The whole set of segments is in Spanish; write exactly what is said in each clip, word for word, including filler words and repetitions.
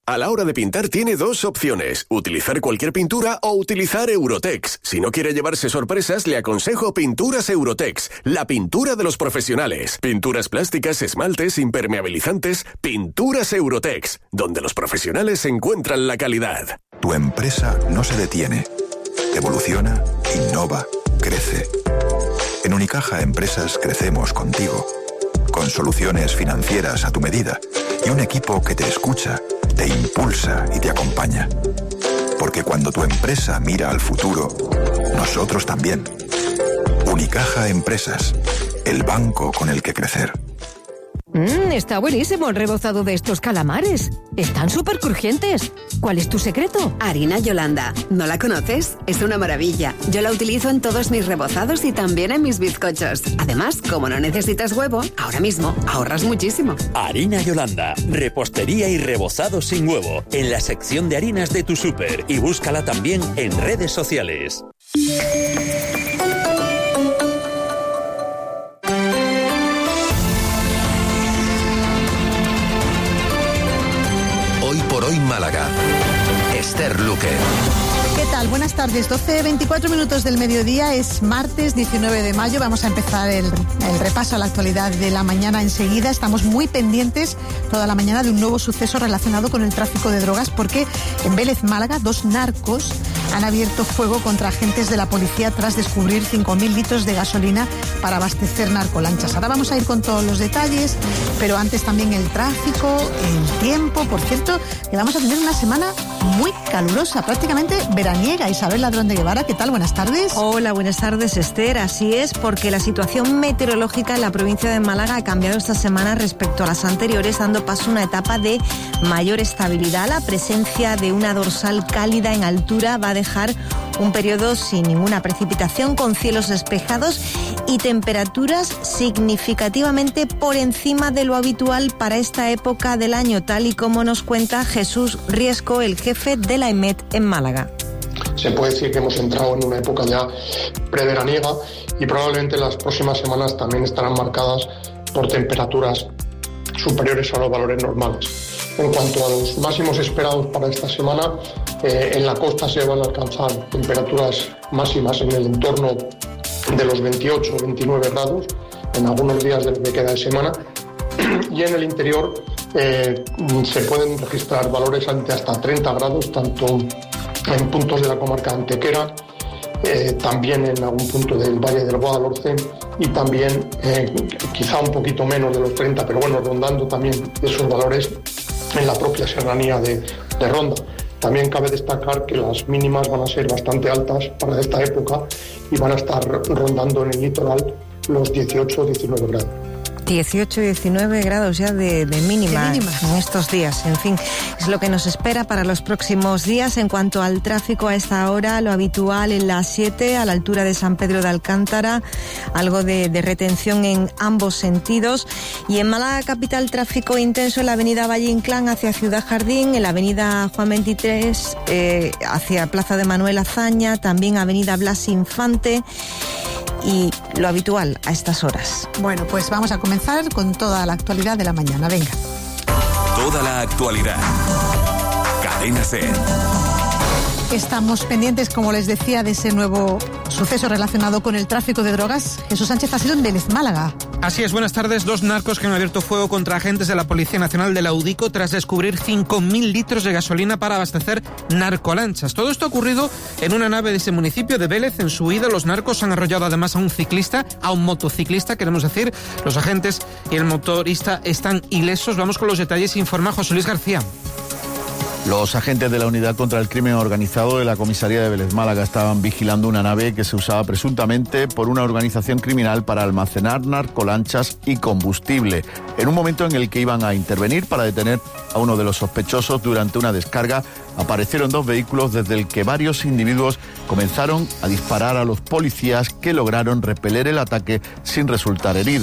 A la hora de pintar tiene dos opciones, utilizar cualquier pintura o utilizar Eurotex. Si no quiere llevarse sorpresas, le aconsejo Pinturas Eurotex, la pintura de los profesionales. Pinturas plásticas, esmaltes, impermeabilizantes, Pinturas Eurotex, donde los profesionales encuentran la calidad. Tu empresa no se detiene, evoluciona, innova, crece. En Unicaja Empresas crecemos contigo, con soluciones financieras a tu medida y un equipo que te escucha, te impulsa y te acompaña. Porque cuando tu empresa mira al futuro, nosotros también. Unicaja Empresas, el banco con el que crecer. Mmm, está buenísimo el rebozado de estos calamares. Están súper crujientes. ¿Cuál es tu secreto? Harina Yolanda. ¿No la conoces? Es una maravilla. Yo la utilizo en todos mis rebozados y también en mis bizcochos. Además, como no necesitas huevo, ahora mismo ahorras muchísimo. Harina Yolanda. Repostería y rebozado sin huevo. En la sección de harinas de tu súper. Y búscala también en redes sociales. Hoy Málaga. Esther Luque. ¿Qué tal? Buenas tardes. doce veinticuatro minutos del mediodía. Es martes diecinueve de mayo. Vamos a empezar el, el repaso a la actualidad de la mañana enseguida. Estamos muy pendientes toda la mañana de un nuevo suceso relacionado con el tráfico de drogas, porque en Vélez, Málaga, dos narcos han abierto fuego contra agentes de la policía tras descubrir cinco mil litros de gasolina para abastecer narcolanchas. Ahora vamos a ir con todos los detalles, pero antes también el tráfico, el tiempo. Por cierto, que vamos a tener una semana muy calurosa, prácticamente veraniega. Isabel Ladrón de Guevara, ¿qué tal? Buenas tardes. Hola, buenas tardes, Esther. Así es, porque la situación meteorológica en la provincia de Málaga ha cambiado esta semana respecto a las anteriores, dando paso a una etapa de mayor estabilidad. La presencia de una dorsal cálida en altura va a dejar un periodo sin ninguna precipitación, con cielos despejados y temperaturas significativamente por encima de lo habitual para esta época del año, tal y como nos cuenta Jesús Riesco, el jefe de la EMET en Málaga. Se puede decir que hemos entrado en una época ya preveraniega y probablemente las próximas semanas también estarán marcadas por temperaturas superiores a los valores normales. En cuanto a los máximos esperados para esta semana, eh, en la costa se van a alcanzar temperaturas máximas en el entorno de los veintiocho o veintinueve grados en algunos días de lo que queda de semana, y en el interior eh, se pueden registrar valores ante hasta treinta grados, tanto en puntos de la comarca de Antequera, eh, también en algún punto del Valle del Guadalhorce y también eh, quizá un poquito menos de los treinta, pero bueno, rondando también esos valores en la propia serranía de, de Ronda. También cabe destacar que las mínimas van a ser bastante altas para esta época y van a estar rondando en el litoral los dieciocho o diecinueve grados. dieciocho y diecinueve grados ya de, de, mínima de mínima en estos días. En fin, es lo que nos espera para los próximos días. En cuanto al tráfico a esta hora, lo habitual en la siete, a la altura de San Pedro de Alcántara, algo de, de retención en ambos sentidos. Y en Málaga capital, tráfico intenso en la avenida Valle Inclán hacia Ciudad Jardín, en la avenida Juan veintitrés eh, hacia Plaza de Manuel Azaña, también avenida Blas Infante, y lo habitual a estas horas. Bueno, pues vamos a comenzar con toda la actualidad de la mañana. Venga. Toda la actualidad. Cadena SER. Estamos pendientes, como les decía, de ese nuevo suceso relacionado con el tráfico de drogas. Jesús Sánchez ha sido en Vélez, Málaga. Así es, buenas tardes. Dos narcos que han abierto fuego contra agentes de la Policía Nacional de la UDICO tras descubrir cinco mil litros de gasolina para abastecer narcolanchas. Todo esto ha ocurrido en una nave de ese municipio de Vélez. En su huida, los narcos han arrollado además a un ciclista, a un motociclista, queremos decir. Los agentes y el motorista están ilesos. Vamos con los detalles, informa José Luis García. Los agentes de la Unidad contra el Crimen Organizado de la Comisaría de Vélez, Málaga, estaban vigilando una nave que se usaba presuntamente por una organización criminal para almacenar narcolanchas y combustible. En un momento en el que iban a intervenir para detener a uno de los sospechosos durante una descarga, aparecieron dos vehículos desde el que varios individuos comenzaron a disparar a los policías, que lograron repeler el ataque sin resultar heridos.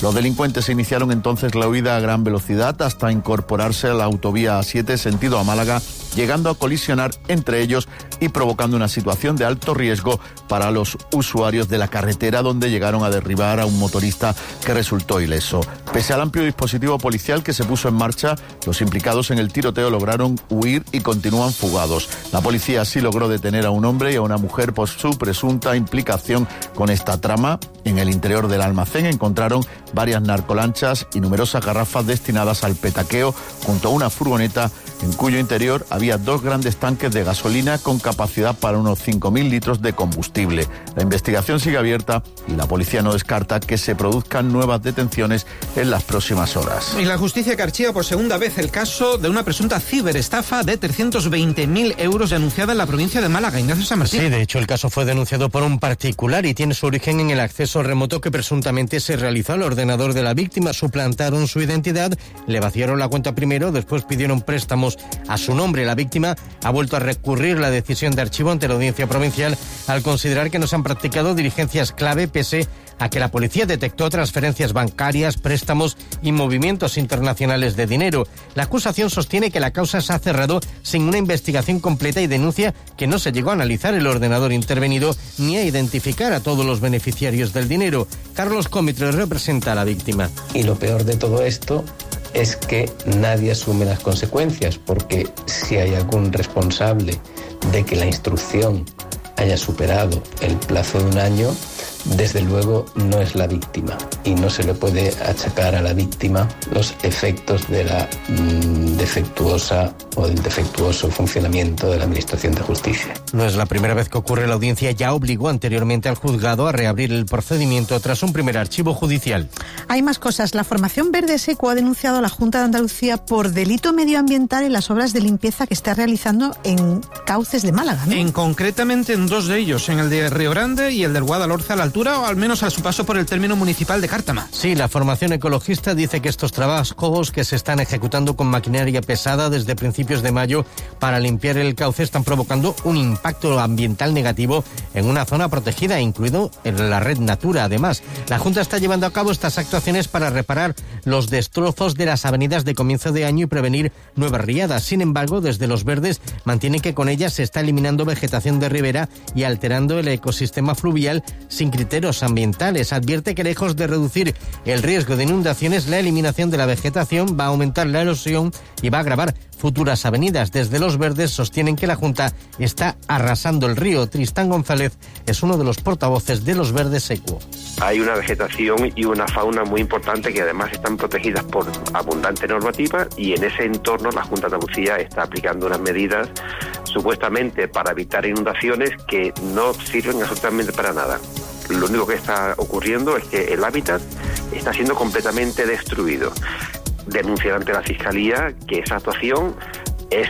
Los delincuentes iniciaron entonces la huida a gran velocidad hasta incorporarse a la autovía A siete sentido a Málaga, llegando a colisionar entre ellos y provocando una situación de alto riesgo para los usuarios de la carretera, donde llegaron a derribar a un motorista que resultó ileso. Pese al amplio dispositivo policial que se puso en marcha, los implicados en el tiroteo lograron huir y continúan fugados. La policía sí logró detener a un hombre y a una mujer por su presunta implicación con esta trama. En el interior del almacén encontraron varias narcolanchas y numerosas garrafas destinadas al petaqueo, junto a una furgoneta en cuyo interior había dos grandes tanques de gasolina con capacidad para unos cinco mil litros de combustible. La investigación sigue abierta y la policía no descarta que se produzcan nuevas detenciones en las próximas horas. Y la justicia que archiva por segunda vez el caso de una presunta ciberestafa de trescientos veinte mil euros denunciada en la provincia de Málaga. Ignacio San Martín. Sí, de hecho el caso fue denunciado por un particular y tiene su origen en el acceso remoto que presuntamente se realizó al ordenador de la víctima. Suplantaron su identidad, le vaciaron la cuenta primero, después pidieron préstamos a su nombre. La víctima ha vuelto a recurrir la decisión de archivo ante la Audiencia Provincial al considerar que no se han practicado diligencias clave pese a que la policía detectó transferencias bancarias, préstamos y movimientos internacionales de dinero. La acusación sostiene que la causa se ha cerrado sin una investigación completa y denuncia que no se llegó a analizar el ordenador intervenido ni a identificar a todos los beneficiarios del dinero. Carlos Cómitre representa a la víctima. Y lo peor de todo esto es que nadie asume las consecuencias, porque si hay algún responsable de que la instrucción haya superado el plazo de un año, desde luego no es la víctima, y no se le puede achacar a la víctima los efectos de la mmm, defectuosa o del defectuoso funcionamiento de la Administración de Justicia. No es la primera vez que ocurre. La audiencia ya obligó anteriormente al juzgado a reabrir el procedimiento tras un primer archivo judicial. Hay más cosas. La Formación Verde Seco ha denunciado a la Junta de Andalucía por delito medioambiental en las obras de limpieza que está realizando en cauces de Málaga, ¿no? En concretamente en dos de ellos, en el de Río Grande y el del Guadalhorce, a la altura o al menos a su paso por el término municipal de Cártama. Sí, la formación ecologista dice que estos trabajos que se están ejecutando con maquinaria pesada desde principios de mayo para limpiar el cauce están provocando un impacto ambiental negativo en una zona protegida, incluido en la red Natura. Además, la Junta está llevando a cabo estas actuaciones para reparar los destrozos de las avenidas de comienzo de año y prevenir nuevas riadas. Sin embargo, desde Los Verdes mantienen que con ellas se está eliminando vegetación de ribera y alterando el ecosistema fluvial sin criterios ambientales. Advierte que lejos de reducir el riesgo de inundaciones, la eliminación de la vegetación va a aumentar la erosión y va a agravar futuras avenidas. Desde Los Verdes sostienen que la Junta está arrasando el río. Tristán González es uno de los portavoces de Los Verdes Seco. Hay una vegetación y una fauna muy importante que además están protegidas por abundante normativa, y en ese entorno la Junta de Andalucía está aplicando unas medidas supuestamente para evitar inundaciones que no sirven absolutamente para nada. Lo único que está ocurriendo es que el hábitat está siendo completamente destruido. Denunciar ante la Fiscalía que esa actuación es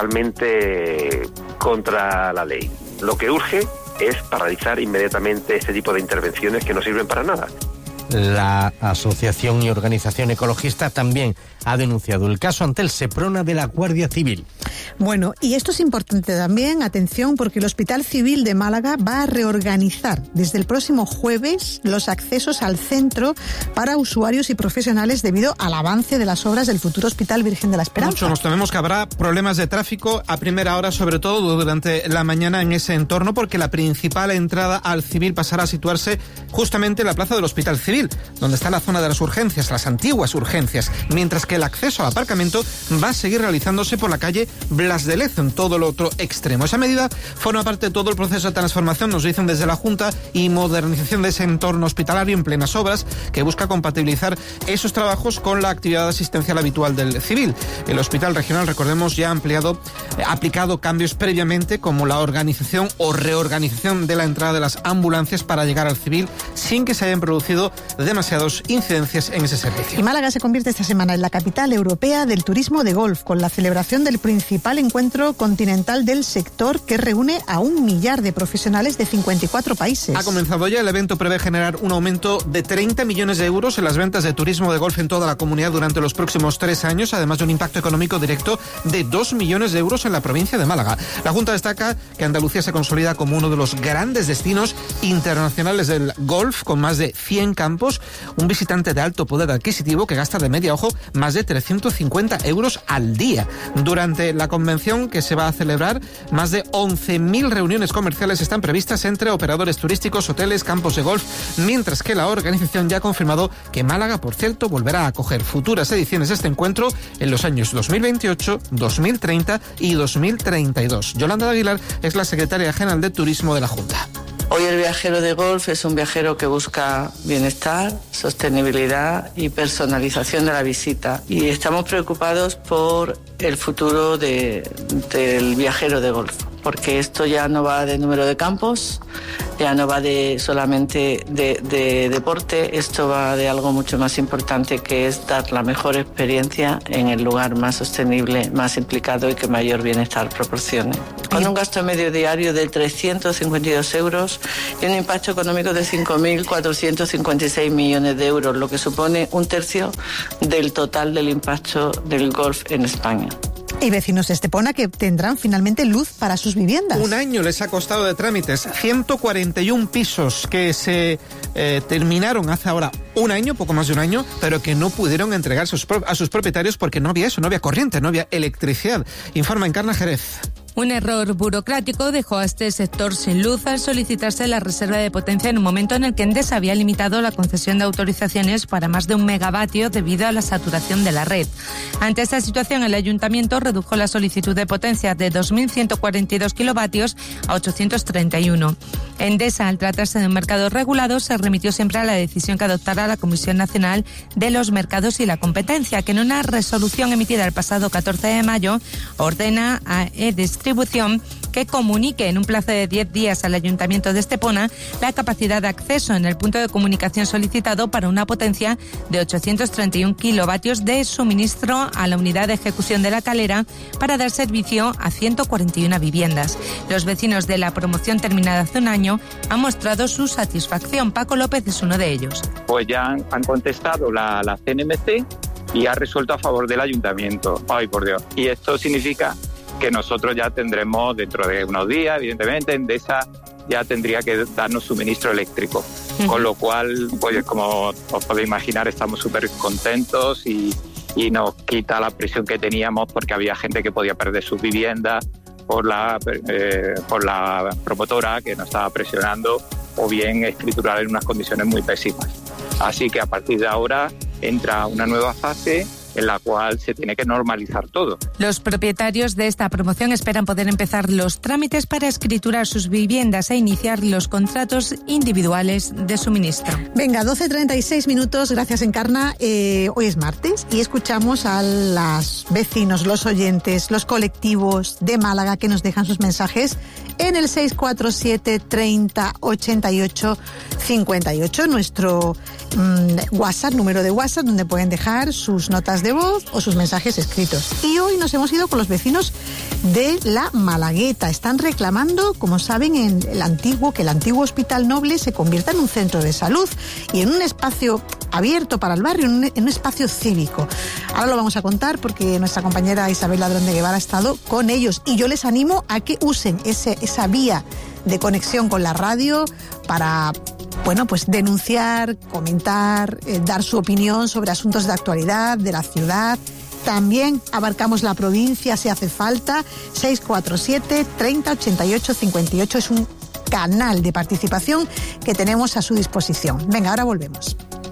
totalmente contra la ley. Lo que urge es paralizar inmediatamente este tipo de intervenciones que no sirven para nada. La Asociación y Organización Ecologista también ha denunciado el caso ante el Seprona de la Guardia Civil. Bueno, y esto es importante también, atención, porque el Hospital Civil de Málaga va a reorganizar desde el próximo jueves los accesos al centro para usuarios y profesionales debido al avance de las obras del futuro Hospital Virgen de la Esperanza. Mucho nos tememos que habrá problemas de tráfico a primera hora, sobre todo durante la mañana en ese entorno, porque la principal entrada al Civil pasará a situarse justamente en la plaza del Hospital Civil, donde está la zona de las urgencias, las antiguas urgencias, mientras que el acceso al aparcamiento va a seguir realizándose por la calle Blas de Lezo, en todo el otro extremo. Esa medida forma parte de todo el proceso de transformación, nos dicen desde la Junta, y modernización de ese entorno hospitalario en plenas obras, que busca compatibilizar esos trabajos con la actividad asistencial habitual del Civil. El Hospital Regional, recordemos, ya ha ampliado, eh, aplicado cambios previamente, como la organización o reorganización de la entrada de las ambulancias para llegar al Civil, sin que se hayan producido demasiadas incidencias en ese servicio. Y Málaga se convierte esta semana en la capital europea del turismo de golf, con la celebración del principal encuentro continental del sector, que reúne a un millar de profesionales de cincuenta y cuatro países. Ha comenzado ya. El evento prevé generar un aumento de treinta millones de euros en las ventas de turismo de golf en toda la comunidad durante los próximos tres años, además de un impacto económico directo de dos millones de euros en la provincia de Málaga. La Junta destaca que Andalucía se consolida como uno de los grandes destinos internacionales del golf, con más de cien campos Campos, un visitante de alto poder adquisitivo que gasta de media, ojo, más de trescientos cincuenta euros al día. Durante la convención que se va a celebrar, más de once mil reuniones comerciales están previstas entre operadores turísticos, hoteles, campos de golf, mientras que la organización ya ha confirmado que Málaga, por cierto, volverá a acoger futuras ediciones de este encuentro en los años dos mil veintiocho, dos mil treinta y dos mil treinta y dos. Yolanda de Aguilar es la secretaria general de Turismo de la Junta. Hoy el viajero de golf es un viajero que busca bienestar, sostenibilidad y personalización de la visita. Y estamos preocupados por el futuro de, del viajero de golf, porque esto ya no va de número de campos, ya no va de solamente de, de deporte, esto va de algo mucho más importante, que es dar la mejor experiencia en el lugar más sostenible, más implicado y que mayor bienestar proporcione. Con un gasto medio diario de trescientos cincuenta y dos euros y un impacto económico de cinco mil cuatrocientos cincuenta y seis millones de euros, lo que supone un tercio del total del impacto del golf en España. Y vecinos de Estepona que tendrán finalmente luz para sus viviendas. Un año les ha costado de trámites, ciento cuarenta y uno pisos que se eh, terminaron hace ahora un año, poco más de un año, pero que no pudieron entregar sus pro- a sus propietarios porque no había eso, no había corriente, no había electricidad. Informa Encarna Jerez. Un error burocrático dejó a este sector sin luz al solicitarse la reserva de potencia en un momento en el que Endesa había limitado la concesión de autorizaciones para más de un megavatio debido a la saturación de la red. Ante esta situación, el Ayuntamiento redujo la solicitud de potencia de dos mil ciento cuarenta y dos kilovatios a ochocientos treinta y uno. Endesa, al tratarse de un mercado regulado, se remitió siempre a la decisión que adoptara la Comisión Nacional de los Mercados y la Competencia, que en una resolución emitida el pasado catorce de mayo ordena a E-Distribución que comunique en un plazo de diez días al Ayuntamiento de Estepona la capacidad de acceso en el punto de comunicación solicitado para una potencia de ochocientos treinta y uno kilovatios de suministro a la unidad de ejecución de La Calera para dar servicio a ciento cuarenta y una viviendas. Los vecinos de la promoción terminada hace un año han mostrado su satisfacción. Paco López es uno de ellos. Pues ya han, han contestado la, la C N M C y ha resuelto a favor del Ayuntamiento. Ay, por Dios. Y esto significa que nosotros ya tendremos dentro de unos días, evidentemente, Endesa ya tendría que darnos suministro eléctrico. Uh-huh. Con lo cual, pues como os podéis imaginar, estamos súper contentos y, y nos quita la presión que teníamos porque había gente que podía perder sus viviendas por la, eh, por la promotora que nos estaba presionando o bien escriturar en unas condiciones muy pésimas. Así que a partir de ahora entra una nueva fase en la cual se tiene que normalizar todo. Los propietarios de esta promoción esperan poder empezar los trámites para escriturar sus viviendas e iniciar los contratos individuales de suministro. Venga, doce treinta y seis minutos, gracias Encarna. Eh, hoy es martes y escuchamos a los vecinos, los oyentes, los colectivos de Málaga que nos dejan sus mensajes en el seis cuatro siete, treinta, ochenta y ocho, cincuenta y ocho, nuestro mmm, WhatsApp, número de WhatsApp, donde pueden dejar sus notas de voz o sus mensajes escritos. Y hoy nos hemos ido con los vecinos de la Malagueta. Están reclamando, como saben, en el antiguo, que el antiguo Hospital Noble se convierta en un centro de salud y en un espacio abierto para el barrio, en un, en un espacio cívico. Ahora lo vamos a contar porque nuestra compañera Isabel Ladrón de Guevara ha estado con ellos y yo les animo a que usen ese, esa vía de conexión con la radio para, bueno, pues denunciar, comentar, eh, dar su opinión sobre asuntos de actualidad de la ciudad. También abarcamos la provincia si hace falta. seis cuatro siete, treinta, ochenta y ocho, cincuenta y ocho es un canal de participación que tenemos a su disposición. Venga, ahora volvemos.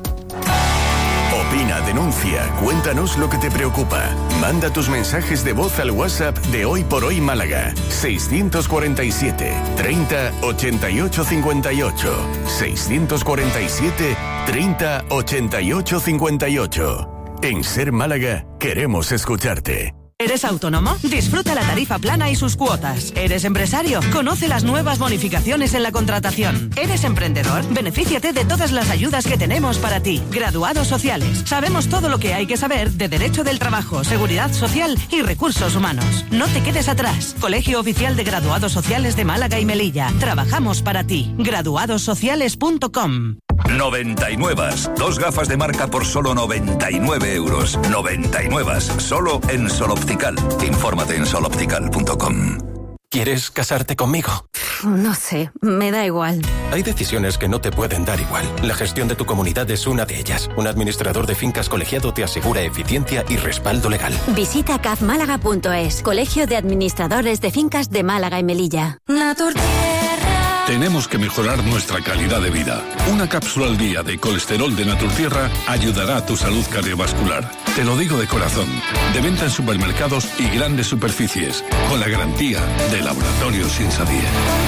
Opina, denuncia, cuéntanos lo que te preocupa. Manda tus mensajes de voz al WhatsApp de Hoy por Hoy Málaga. seiscientos cuarenta y siete, treinta, ochenta y ocho, cincuenta y ocho. seiscientos cuarenta y siete, treinta, ochenta y ocho, cincuenta y ocho. En Ser Málaga queremos escucharte. ¿Eres autónomo? Disfruta la tarifa plana y sus cuotas. ¿Eres empresario? Conoce las nuevas bonificaciones en la contratación. ¿Eres emprendedor? Benefíciate de todas las ayudas que tenemos para ti. Graduados sociales. Sabemos todo lo que hay que saber de Derecho del Trabajo, Seguridad Social y Recursos Humanos. No te quedes atrás. Colegio Oficial de Graduados Sociales de Málaga y Melilla. Trabajamos para ti. graduados sociales punto com. noventa y nueve. Dos gafas de marca por solo noventa y nueve euros. noventa y nueve. Solo en Sol Optical. Infórmate en sol optical punto com. ¿Quieres casarte conmigo? No sé, me da igual. Hay decisiones que no te pueden dar igual. La gestión de tu comunidad es una de ellas. Un administrador de fincas colegiado te asegura eficiencia y respaldo legal. Visita caf málaga punto es, Colegio de Administradores de Fincas de Málaga y Melilla. Tenemos que mejorar nuestra calidad de vida. Una cápsula al día de colesterol de Naturtierra ayudará a tu salud cardiovascular. Te lo digo de corazón. De venta en supermercados y grandes superficies. Con la garantía de Laboratorio Sinsadie.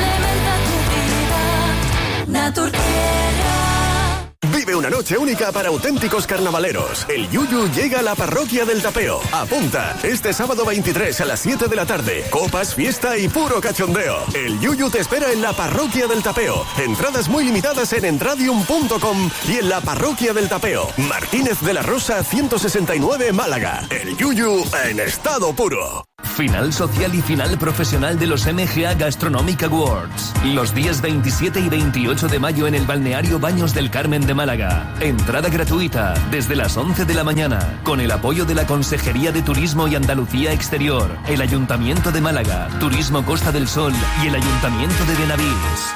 Vive una noche única para auténticos carnavaleros. El Yuyu llega a la parroquia del Tapeo. Apunta, este sábado veintitrés a las siete de la tarde. Copas, fiesta y puro cachondeo. El Yuyu te espera en la parroquia del Tapeo. Entradas muy limitadas en entradium punto com y en la parroquia del Tapeo. Martínez de la Rosa ciento sesenta y nueve, Málaga. El Yuyu en estado puro. Final social y final profesional de los M G A Gastronomic Awards. Los días veintisiete y veintiocho de mayo en el balneario Baños del Carmen de Málaga. Entrada gratuita desde las once de la mañana. Con el apoyo de la Consejería de Turismo y Andalucía Exterior, el Ayuntamiento de Málaga, Turismo Costa del Sol y el Ayuntamiento de Benavís.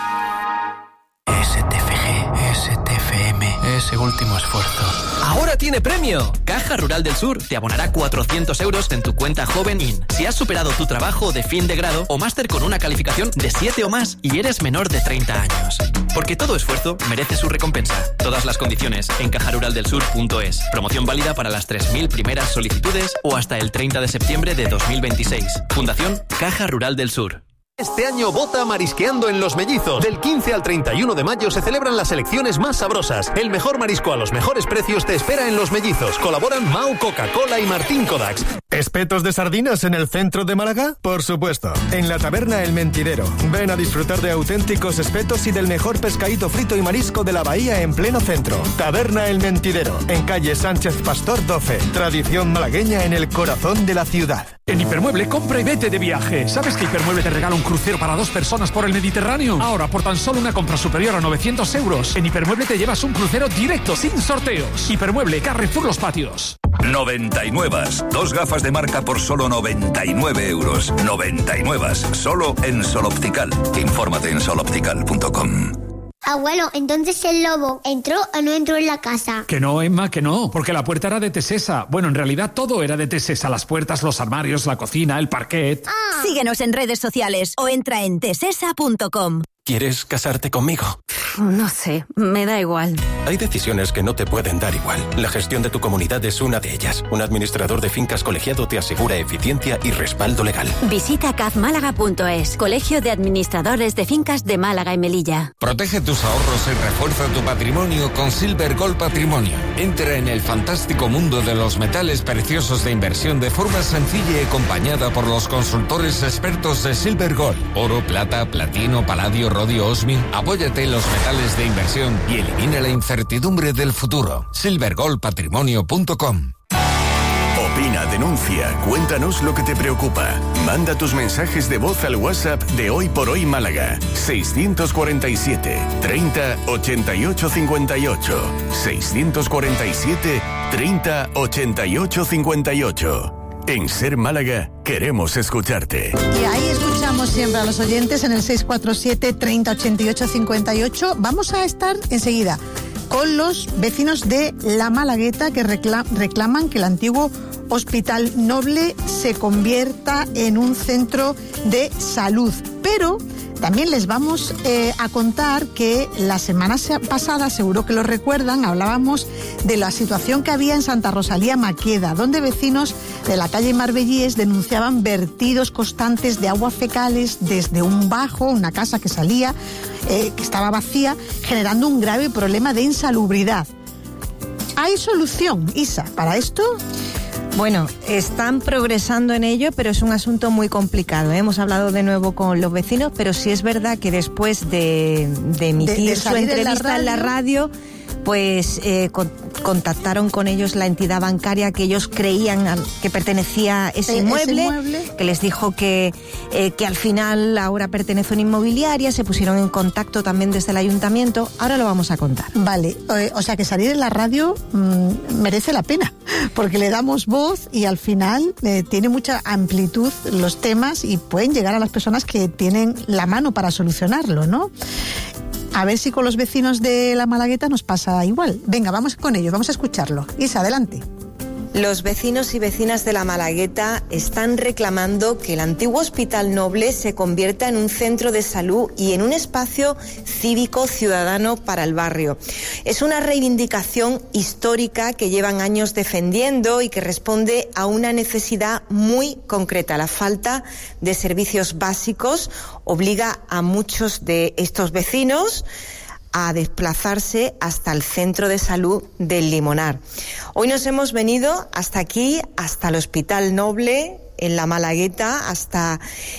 S T F G, S T F M, ese último esfuerzo. ¡Ahora tiene premio! Caja Rural del Sur te abonará cuatrocientos euros en tu cuenta Joven In si has superado tu trabajo de fin de grado o máster con una calificación de siete o más y eres menor de treinta años. Porque todo esfuerzo merece su recompensa. Todas las condiciones en caja rural del sur punto es. Promoción válida para las tres mil primeras solicitudes o hasta el treinta de septiembre de dos mil veintiséis. Fundación Caja Rural del Sur. Este año vota marisqueando en Los Mellizos. Del quince al treinta y uno de mayo se celebran las elecciones más sabrosas. El mejor marisco a los mejores precios te espera en Los Mellizos. Colaboran Mau, Coca-Cola y Martín Kodaks. ¿Espetos de sardinas en el centro de Málaga? Por supuesto. En la taberna El Mentidero. Ven a disfrutar de auténticos espetos y del mejor pescadito frito y marisco de la bahía en pleno centro. Taberna El Mentidero. En calle Sánchez Pastor doce. Tradición malagueña en el corazón de la ciudad. En Hipermueble compra y vete de viaje. ¿Sabes que Hipermueble te regala un crucero para dos personas por el Mediterráneo? Ahora, por tan solo una compra superior a novecientos euros, en Hipermueble te llevas un crucero directo, sin sorteos. Hipermueble, Carrefour Los Patios. noventa y nueve. Dos gafas de marca por solo noventa y nueve euros. noventa y nueve. Solo en Sol Optical. Infórmate en sol optical punto com. Abuelo, entonces el lobo ¿entró o no entró en la casa? Que no, Emma, que no, porque la puerta era de Tesesa. Bueno, en realidad todo era de Tesesa. Las puertas, los armarios, la cocina, el parquet. Ah. Síguenos en redes sociales o entra en tesesa punto com. ¿Quieres casarte conmigo? No sé, me da igual. Hay decisiones que no te pueden dar igual. La gestión de tu comunidad es una de ellas. Un administrador de fincas colegiado te asegura eficiencia y respaldo legal. Visita caf málaga punto es, Colegio de Administradores de Fincas de Málaga y Melilla. Protege tus ahorros y refuerza tu patrimonio con Silver Gold Patrimonio. Entra en el fantástico mundo de los metales preciosos de inversión de forma sencilla y acompañada por los consultores expertos de Silver Gold. Oro, plata, platino, paladio, rodio, osmio. Apóyate en los metales de inversión y elimina la incertidumbre del futuro. silver gold patrimonio punto com. Opina, denuncia, cuéntanos lo que te preocupa. Manda tus mensajes de voz al WhatsApp de Hoy por Hoy Málaga. seiscientos cuarenta y siete, treinta, ochenta y ocho, cincuenta y ocho. seiscientos cuarenta y siete, treinta, ochenta y ocho, cincuenta y ocho. En Ser Málaga queremos escucharte. Y ahí escuchamos siempre a los oyentes en el seis cuatro siete, treinta, ochenta y ocho, cincuenta y ocho. Vamos a estar enseguida con los vecinos de La Malagueta que recla- reclaman que el antiguo Hospital Noble se convierta en un centro de salud. Pero también les vamos eh, a contar que la semana pasada, seguro que lo recuerdan, hablábamos de la situación que había en Santa Rosalía Maqueda, donde vecinos de la calle Marbellíes denunciaban vertidos constantes de aguas fecales desde un bajo, una casa que salía, eh, que estaba vacía, generando un grave problema de insalubridad. ¿Hay solución, Isa, para esto? Bueno, están progresando en ello, pero es un asunto muy complicado, ¿eh? Hemos hablado de nuevo con los vecinos, pero sí es verdad que después de, de emitir de, de su entrevista en la, en la radio, pues eh, con, contactaron con ellos la entidad bancaria que ellos creían al, que pertenecía a ese, ¿Ese inmueble, inmueble? que les dijo que, eh, que al final ahora pertenece a una inmobiliaria, se pusieron en contacto también desde el ayuntamiento. Ahora lo vamos a contar. Vale, eh, o sea que salir en la radio mmm, merece la pena, porque le damos voz y al final eh, tiene mucha amplitud los temas y pueden llegar a las personas que tienen la mano para solucionarlo, ¿no? A ver si con los vecinos de la Malagueta nos pasa igual. Venga, vamos con ellos, vamos a escucharlo. Isa, adelante. Los vecinos y vecinas de la Malagueta están reclamando que el antiguo Hospital Noble se convierta en un centro de salud y en un espacio cívico ciudadano para el barrio. Es una reivindicación histórica que llevan años defendiendo y que responde a una necesidad muy concreta. La falta de servicios básicos obliga a muchos de estos vecinos a desplazarse hasta el centro de salud del Limonar. Hoy nos hemos venido hasta aquí, hasta el Hospital Noble, en la Malagueta, hasta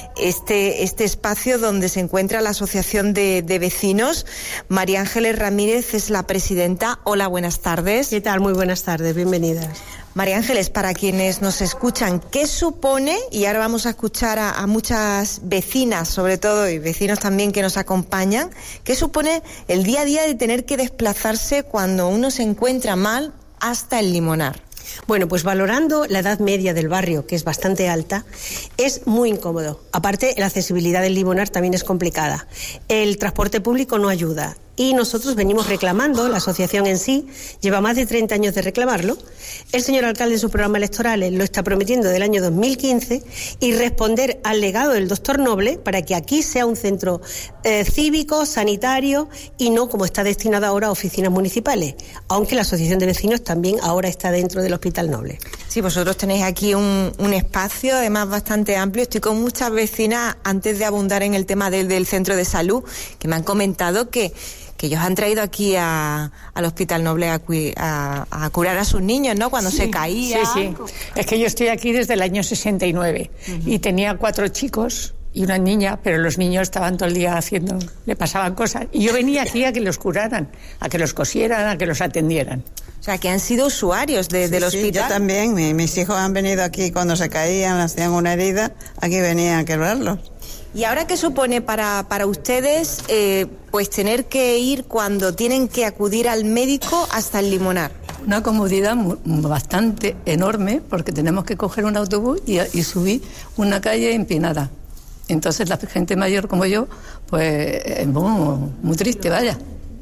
este, este espacio donde se encuentra la Asociación de, de Vecinos. María Ángeles Ramírez es la presidenta. Hola, buenas tardes. ¿Qué tal? Muy buenas tardes, bienvenidas. María Ángeles, para quienes nos escuchan, ¿qué supone? Y ahora vamos a escuchar a, a muchas vecinas, sobre todo, y vecinos también que nos acompañan. ¿Qué supone el día a día de tener que desplazarse cuando uno se encuentra mal hasta el Limonar? Bueno, pues valorando la edad media del barrio, que es bastante alta, es muy incómodo. Aparte, la accesibilidad del Limonar también es complicada. El transporte público no ayuda. Y nosotros venimos reclamando, la asociación en sí lleva más de treinta años de reclamarlo. El señor alcalde en sus programas electorales lo está prometiendo del año dos mil quince y responder al legado del doctor Noble para que aquí sea un centro eh, cívico, sanitario y no como está destinado ahora a oficinas municipales, aunque la asociación de vecinos también ahora está dentro del Hospital Noble. Sí, vosotros tenéis aquí un, un espacio además bastante amplio. Estoy con muchas vecinas, antes de abundar en el tema del, del centro de salud, que me han comentado que que ellos han traído aquí a, al Hospital Noble a, a, a curar a sus niños, ¿no? Cuando sí, se caía. Sí, sí. Es que yo estoy aquí desde el año sesenta y nueve uh-huh. y tenía cuatro chicos y una niña, pero los niños estaban todo el día haciendo, le pasaban cosas. Y yo venía aquí a que los curaran, a que los cosieran, a que los atendieran. O sea, que han sido usuarios de, sí, del sí, hospital. Yo también, mi, mis hijos han venido aquí cuando se caían, hacían una herida, aquí venían a quebrarlos. ¿Y ahora qué supone para, para ustedes eh, pues tener que ir cuando tienen que acudir al médico hasta el Limonar? Una comodidad muy, bastante enorme porque tenemos que coger un autobús y, y subir una calle empinada. Entonces la gente mayor como yo, pues es muy, muy triste, vaya.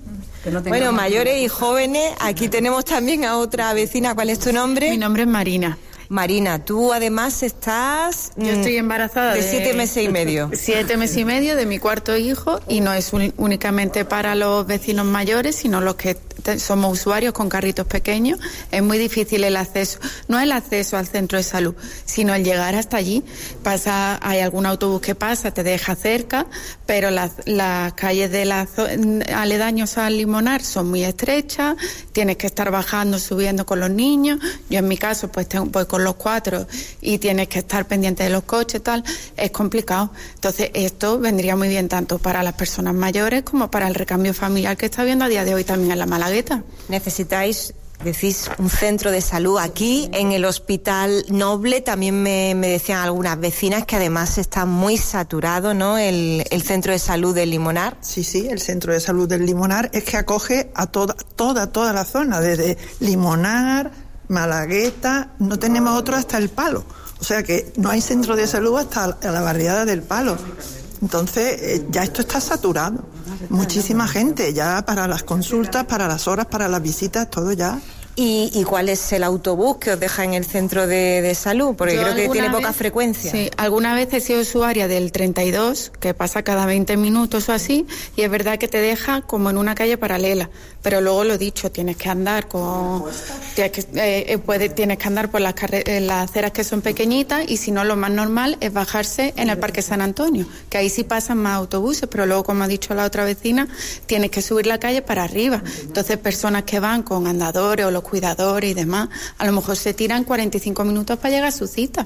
No bueno, mayores y jóvenes, aquí tenemos también a otra vecina. ¿Cuál es tu nombre? Mi nombre es Marina. Marina, tú además estás... Yo estoy embarazada de... de siete meses y medio. Siete meses y medio de mi cuarto hijo y no es un, únicamente para los vecinos mayores, sino los que te, somos usuarios con carritos pequeños. Es muy difícil el acceso, no el acceso al centro de salud, sino el llegar hasta allí. Pasa, hay algún autobús que pasa, te deja cerca, pero las, las calles de las aledaños al Limonar son muy estrechas, tienes que estar bajando, subiendo con los niños. Yo en mi caso pues tengo, voy con los cuatro y tienes que estar pendiente de los coches, tal, es complicado. Entonces esto vendría muy bien tanto para las personas mayores como para el recambio familiar que está habiendo a día de hoy también en la Malagueta. Necesitáis, decís, un centro de salud aquí en el Hospital Noble. También me, me decían algunas vecinas que además está muy saturado, ¿no?, el, el centro de salud del Limonar. Sí, sí, el centro de salud del Limonar es que acoge a toda, toda, toda la zona, desde Limonar, Malagueta, no tenemos otro hasta el Palo. O sea que no hay centro de salud hasta la barriada del Palo. Entonces, eh, ya esto está saturado. Muchísima gente, ya para las consultas, para las horas, para las visitas, todo ya. ¿Y, y cuál es el autobús que os deja en el centro de, de salud? Porque Yo creo que tiene vez, poca frecuencia. Sí, alguna vez he sido usuaria del treinta y dos, que pasa cada veinte minutos o así, y es verdad que te deja como en una calle paralela, pero luego lo dicho, tienes que andar con... Tienes que, eh, puede, tienes que andar por las, carre, las aceras que son pequeñitas, y si no, lo más normal es bajarse en el Parque San Antonio, que ahí sí pasan más autobuses, pero luego, como ha dicho la otra vecina, tienes que subir la calle para arriba. Entonces, personas que van con andadores o los cuidadores y demás, a lo mejor se tiran cuarenta y cinco minutos para llegar a su cita.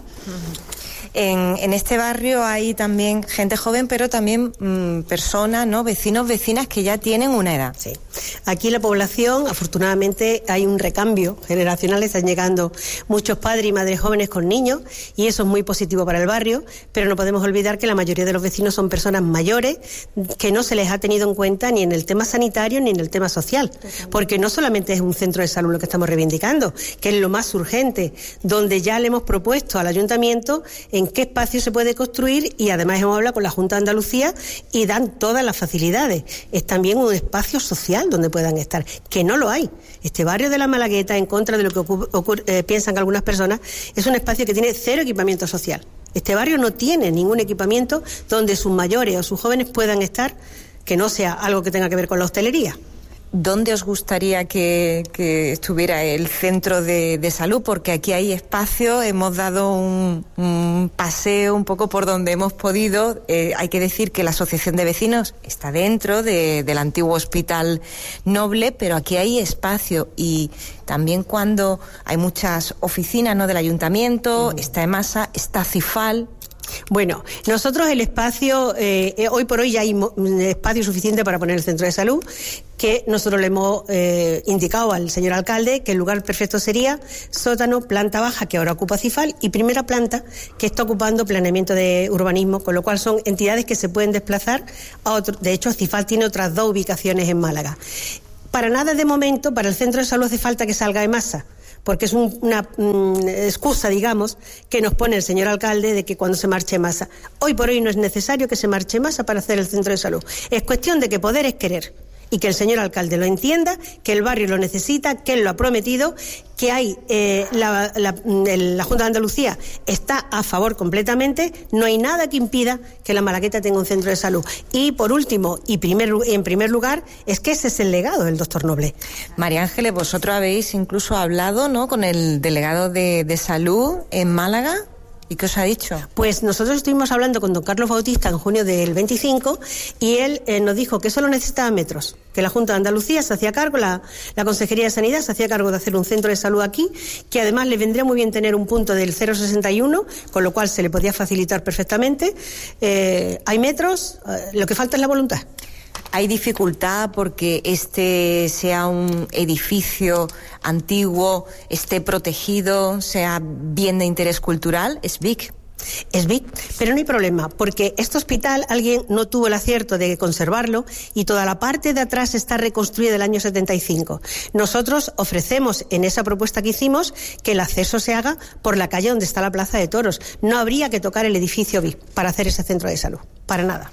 En, en este barrio hay también gente joven, pero también mmm, personas, ¿no?, vecinos, vecinas que ya tienen una edad. Sí. Aquí la población, afortunadamente, hay un recambio generacional, están llegando muchos padres y madres jóvenes con niños y eso es muy positivo para el barrio, pero no podemos olvidar que la mayoría de los vecinos son personas mayores que no se les ha tenido en cuenta ni en el tema sanitario ni en el tema social, porque no solamente es un centro de salud lo que estamos reivindicando, que es lo más urgente, donde ya le hemos propuesto al ayuntamiento en qué espacio se puede construir y además hemos hablado con la Junta de Andalucía y dan todas las facilidades. Es también un espacio social donde puedan estar, que no lo hay. Este barrio de la Malagueta, en contra de lo que ocurre, eh, piensan algunas personas, es un espacio que tiene cero equipamiento social. Este barrio no tiene ningún equipamiento donde sus mayores o sus jóvenes puedan estar, que no sea algo que tenga que ver con la hostelería. ¿Dónde os gustaría que, que estuviera el centro de, de salud? Porque aquí hay espacio, hemos dado un, un paseo un poco por donde hemos podido. Eh, hay que decir que la Asociación de Vecinos está dentro de, del antiguo Hospital Noble, pero aquí hay espacio y también cuando hay muchas oficinas, ¿no?, del Ayuntamiento, uh-huh. está EMASA, está CIFAL. Bueno, nosotros el espacio, eh, hoy por hoy ya hay espacio suficiente para poner el centro de salud, que nosotros le hemos eh, indicado al señor alcalde que el lugar perfecto sería sótano, planta baja, que ahora ocupa CIFAL, y primera planta, que está ocupando planeamiento de urbanismo, con lo cual son entidades que se pueden desplazar a otro. De hecho, CIFAL tiene otras dos ubicaciones en Málaga. Para nada de momento, para el centro de salud hace falta que salga de masa, porque es un, una mm, excusa, digamos, que nos pone el señor alcalde de que cuando se marche masa. Hoy por hoy no es necesario que se marche masa para hacer el centro de salud. Es cuestión de que poder es querer y que el señor alcalde lo entienda, que el barrio lo necesita, que él lo ha prometido, que hay eh, la, la, la Junta de Andalucía está a favor completamente, no hay nada que impida que la Malagueta tenga un centro de salud. Y por último, y primer, en primer lugar, es que ese es el legado del doctor Noble. María Ángeles, vosotros habéis incluso hablado, ¿no?, con el delegado de, de salud en Málaga. ¿Y qué os ha dicho? Pues nosotros estuvimos hablando con don Carlos Bautista en junio del veinticinco y él eh, nos dijo que solo necesitaba metros, que la Junta de Andalucía se hacía cargo, la, la Consejería de Sanidad se hacía cargo de hacer un centro de salud aquí, que además le vendría muy bien tener un punto del cero coma sesenta y uno, con lo cual se le podía facilitar perfectamente. Eh, hay metros, eh, lo que falta es la voluntad. ¿Hay dificultad porque este sea un edificio antiguo, esté protegido, sea bien de interés cultural? ¿Es B I C? Es B I C, pero no hay problema, porque este hospital alguien no tuvo el acierto de conservarlo y toda la parte de atrás está reconstruida del año setenta y cinco. Nosotros ofrecemos en esa propuesta que hicimos que el acceso se haga por la calle donde está la Plaza de Toros. No habría que tocar el edificio B I C para hacer ese centro de salud, para nada.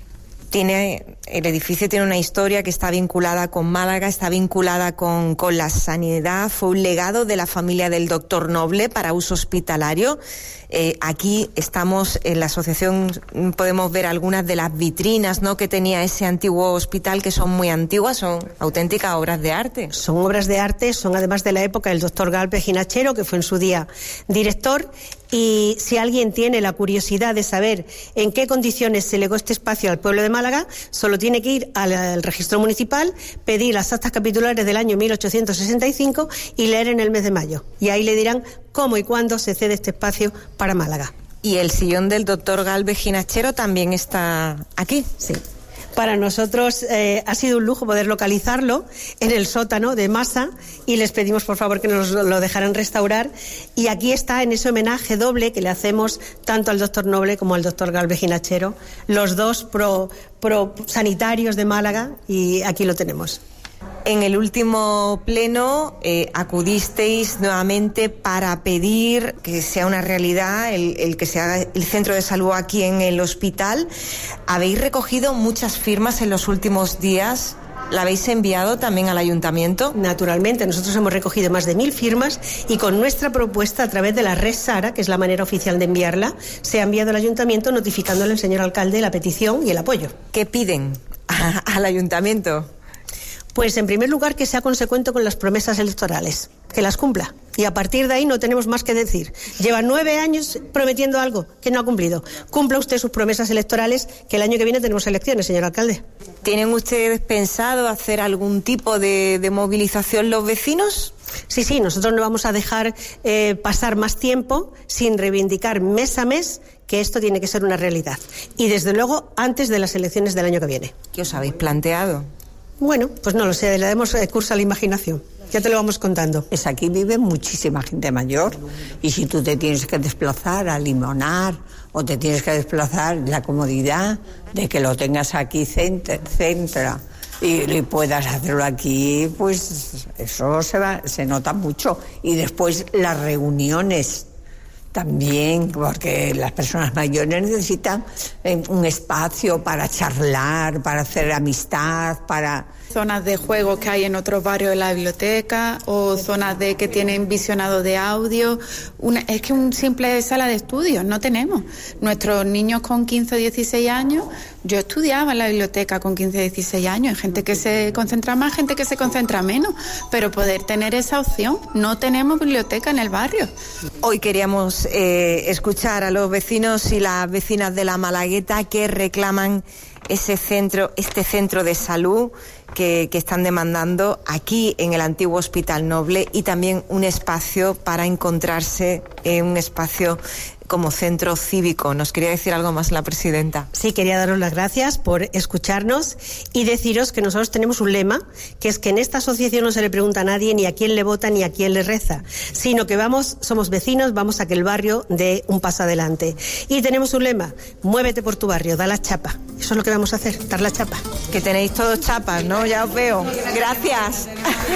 Tiene, el edificio tiene una historia que está vinculada con Málaga, está vinculada con, con la sanidad, fue un legado de la familia del doctor Noble para uso hospitalario. Eh, aquí estamos en la asociación, podemos ver algunas de las vitrinas, ¿no?, que tenía ese antiguo hospital, que son muy antiguas, son auténticas obras de arte. Son obras de arte, son además de la época del doctor Galvez Ginachero, que fue en su día director. Y si alguien tiene la curiosidad de saber en qué condiciones se legó este espacio al pueblo de Málaga, solo tiene que ir al, al registro municipal, pedir las actas capitulares del año mil ochocientos sesenta y cinco y leer en el mes de mayo. Y ahí le dirán cómo y cuándo se cede este espacio para Málaga. ¿Y el sillón del doctor Galvez Ginachero también está aquí? Sí. Para nosotros eh, ha sido un lujo poder localizarlo en el sótano de Masa y les pedimos por favor que nos lo dejaran restaurar. Y aquí está en ese homenaje doble que le hacemos tanto al doctor Noble como al doctor Galvez Ginachero, los dos pro, pro sanitarios de Málaga, y aquí lo tenemos. En el último pleno eh, acudisteis nuevamente para pedir que sea una realidad el, el que se haga el centro de salud aquí en el hospital. Habéis recogido muchas firmas en los últimos días. ¿La habéis enviado también al ayuntamiento? Naturalmente, nosotros hemos recogido más de mil firmas y con nuestra propuesta a través de la red Sara, que es la manera oficial de enviarla, se ha enviado al ayuntamiento notificándole al señor alcalde la petición y el apoyo. ¿Qué piden a, al ayuntamiento? Pues en primer lugar que sea consecuente con las promesas electorales, que las cumpla. Y a partir de ahí no tenemos más que decir. Lleva nueve años prometiendo algo que no ha cumplido. Cumpla usted sus promesas electorales, que el año que viene tenemos elecciones, señor alcalde. ¿Tienen ustedes pensado hacer algún tipo de, de movilización los vecinos? Sí, sí, nosotros no vamos a dejar eh, pasar más tiempo sin reivindicar mes a mes que esto tiene que ser una realidad. Y desde luego antes de las elecciones del año que viene. ¿Qué os habéis planteado? Bueno, pues no lo sé, le damos curso a la imaginación. Ya te lo vamos contando. Pues aquí vive muchísima gente mayor y si tú te tienes que desplazar a Limonar o te tienes que desplazar, la comodidad de que lo tengas aquí centra, centra y, y puedas hacerlo aquí, pues eso se va, se nota mucho. Y después las reuniones también, porque las personas mayores necesitan un espacio para charlar, para hacer amistad, para... Zonas de juego que hay en otros barrios de la biblioteca o zonas de que tienen visionado de audio. Una, es que un simple sala de estudios no tenemos. Nuestros niños con quince o dieciséis años, yo estudiaba en la biblioteca con quince o dieciséis años. Hay gente que se concentra más, gente que se concentra menos, pero poder tener esa opción. No tenemos biblioteca en el barrio. Hoy queríamos eh, escuchar a los vecinos y las vecinas de la Malagueta que reclaman ese centro, este centro de salud que, que están demandando aquí en el antiguo Hospital Noble y también un espacio para encontrarse en un espacio como centro cívico. ¿Nos quería decir algo más la presidenta? Sí, quería daros las gracias por escucharnos y deciros que nosotros tenemos un lema, que es que en esta asociación no se le pregunta a nadie ni a quién le vota ni a quién le reza, sino que vamos, somos vecinos, vamos a que el barrio dé un paso adelante. Y tenemos un lema, muévete por tu barrio, da la chapa. Eso es lo que vamos a hacer, dar la chapa. Que tenéis todos chapas, ¿no? Ya os veo. Gracias.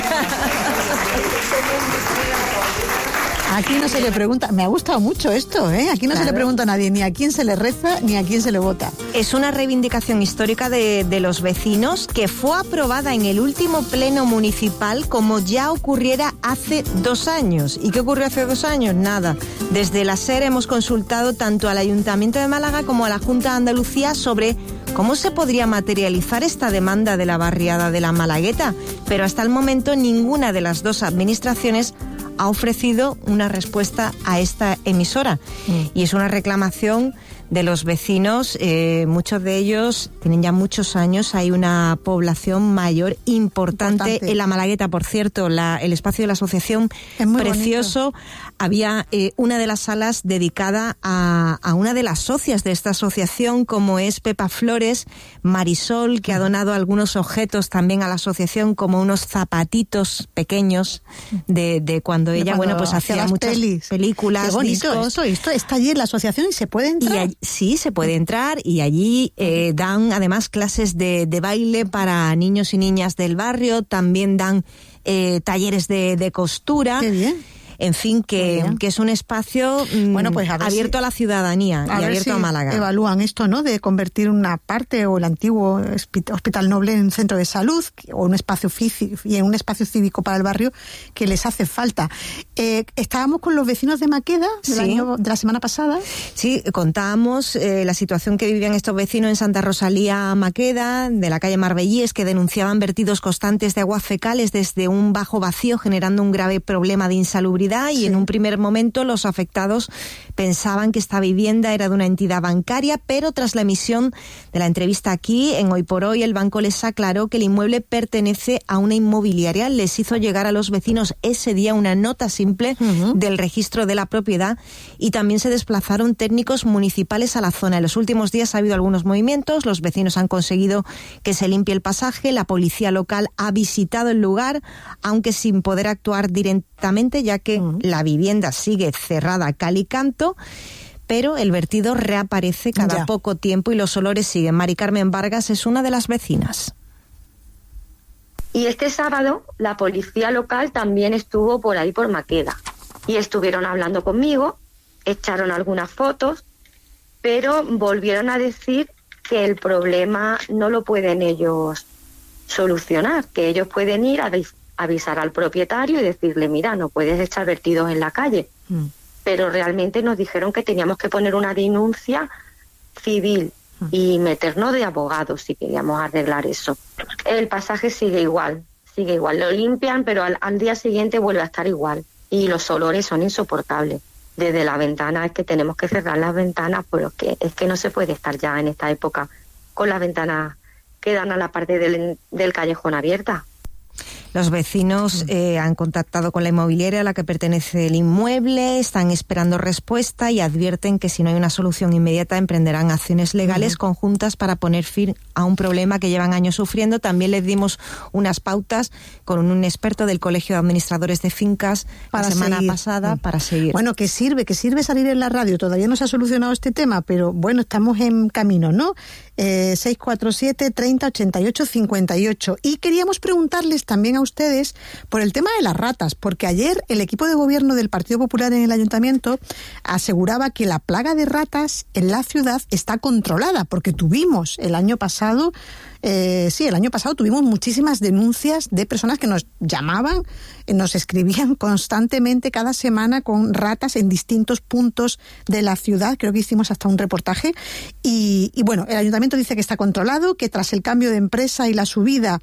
Aquí no se le pregunta, me ha gustado mucho esto, ¿eh? Aquí no claro. se le pregunta a nadie ni a quién se le reza ni a quién se le vota. Es una reivindicación histórica de, de los vecinos que fue aprobada en el último pleno municipal como ya ocurriera hace dos años. ¿Y qué ocurrió hace dos años? Nada. Desde la SER hemos consultado tanto al Ayuntamiento de Málaga como a la Junta de Andalucía sobre cómo se podría materializar esta demanda de la barriada de la Malagueta, pero hasta el momento ninguna de las dos administraciones ha ofrecido una respuesta a esta emisora. Mm. Y es una reclamación de los vecinos, eh, muchos de ellos tienen ya muchos años, hay una población mayor importante, importante. En la Malagueta, por cierto, la, el espacio de la asociación es muy precioso. Bonito. Había eh, una de las salas dedicada a, a una de las socias de esta asociación, como es Pepa Flores, Marisol, que ha donado algunos objetos también a la asociación, como unos zapatitos pequeños de, de cuando de ella, cuando bueno, pues hacía muchas pelis. películas, Qué bonito, discos. Esto, esto está allí en la asociación y se puede entrar. Y allí, sí, se puede entrar y allí eh, dan además clases de, de baile para niños y niñas del barrio, también dan eh, talleres de, de costura. Qué bien. En fin, que, que es un espacio mmm, bueno, pues a abierto si, a la ciudadanía a y abierto si a Málaga. Evalúan esto, ¿no? De convertir una parte o el antiguo Hospital Noble en centro de salud o un espacio físico y en un espacio cívico para el barrio que les hace falta. Eh, estábamos con los vecinos de Maqueda del sí. año, de la semana pasada. Sí, contábamos eh, la situación que vivían estos vecinos en Santa Rosalía Maqueda, de la calle Marbellíes, que denunciaban vertidos constantes de aguas fecales desde un bajo vacío, generando un grave problema de insalubridad. Y sí. en un primer momento los afectados pensaban que esta vivienda era de una entidad bancaria, pero tras la emisión de la entrevista aquí, en Hoy por Hoy, el banco les aclaró que el inmueble pertenece a una inmobiliaria. Les hizo llegar a los vecinos ese día una nota simple uh-huh. del registro de la propiedad y también se desplazaron técnicos municipales a la zona. En los últimos días ha habido algunos movimientos, los vecinos han conseguido que se limpie el pasaje, la policía local ha visitado el lugar, aunque sin poder actuar directamente, ya que la vivienda sigue cerrada cal y canto, pero el vertido reaparece cada ya. poco tiempo y los olores siguen. Mari Carmen Vargas es una de las vecinas. Y este sábado la policía local también estuvo por ahí por Maqueda y estuvieron hablando conmigo, echaron algunas fotos, pero volvieron a decir que el problema no lo pueden ellos solucionar, que ellos pueden ir a avisar al propietario y decirle, mira, no puedes echar vertidos en la calle. Mm. Pero realmente nos dijeron que teníamos que poner una denuncia civil mm. y meternos de abogados si queríamos arreglar eso. El pasaje sigue igual, sigue igual. Lo limpian, pero al, al día siguiente vuelve a estar igual. Y los olores son insoportables. Desde la ventana es que tenemos que cerrar las ventanas, pero es que, es que no se puede estar ya en esta época con las ventanas que dan a la parte del, del callejón abierta. Los vecinos eh, han contactado con la inmobiliaria a la que pertenece el inmueble, están esperando respuesta y advierten que si no hay una solución inmediata emprenderán acciones legales uh-huh. conjuntas para poner fin a un problema que llevan años sufriendo. También les dimos unas pautas con un experto del Colegio de Administradores de Fincas para la semana seguir. pasada para seguir. Bueno, que sirve, que sirve salir en la radio. Todavía no se ha solucionado este tema, pero bueno, estamos en camino, ¿no? Eh, seis cuatro siete, treinta, ochenta y ocho, cincuenta y ocho. Y queríamos preguntarles también a ustedes por el tema de las ratas, porque ayer el equipo de gobierno del Partido Popular en el Ayuntamiento aseguraba que la plaga de ratas en la ciudad está controlada, porque tuvimos el año pasado, eh, sí, el año pasado tuvimos muchísimas denuncias de personas que nos llamaban, nos escribían constantemente cada semana con ratas en distintos puntos de la ciudad. Creo que hicimos hasta un reportaje y, y bueno, el Ayuntamiento dice que está controlado, que tras el cambio de empresa y la subida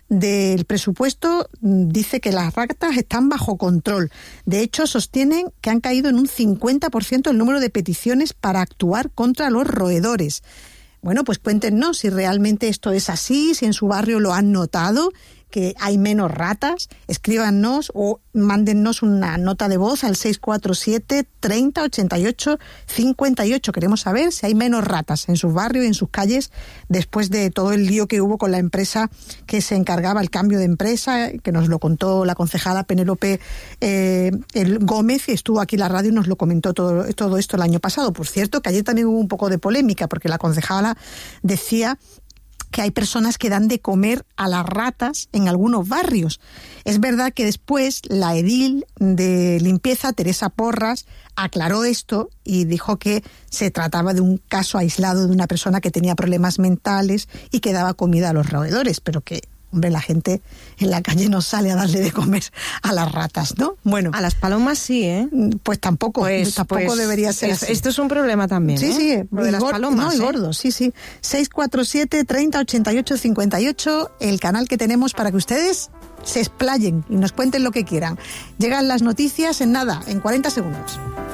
del presupuesto dice que las ratas están bajo control. De hecho, sostienen que han caído en un cincuenta por ciento el número de peticiones para actuar contra los roedores. Bueno, pues cuéntenos si realmente esto es así, si en su barrio lo han notado, que hay menos ratas. Escríbanos o mándennos una nota de voz al seis cuatro siete, treinta, ochenta y ocho, cincuenta y ocho. Queremos saber si hay menos ratas en sus barrios y en sus calles después de todo el lío que hubo con la empresa que se encargaba, el cambio de empresa, que nos lo contó la concejala Penélope eh, el Gómez, y estuvo aquí en la radio y nos lo comentó todo, todo esto el año pasado. Por cierto, que ayer también hubo un poco de polémica porque la concejala decía que hay personas que dan de comer a las ratas en algunos barrios. Es verdad que después la edil de limpieza, Teresa Porras, aclaró esto y dijo que se trataba de un caso aislado de una persona que tenía problemas mentales y que daba comida a los roedores, pero que, hombre, la gente en la calle no sale a darle de comer a las ratas, ¿no? Bueno, a las palomas sí, ¿eh? Pues tampoco, pues, tampoco pues, debería ser es, así. Esto es un problema también, sí, ¿eh? Sí, lo de las gor- palomas, no, ¿eh? gordo, sí, sí. seis cuatro siete, treinta, ochenta y ocho, cincuenta y ocho, el canal que tenemos para que ustedes se explayen y nos cuenten lo que quieran. Llegan las noticias en nada, en cuarenta segundos.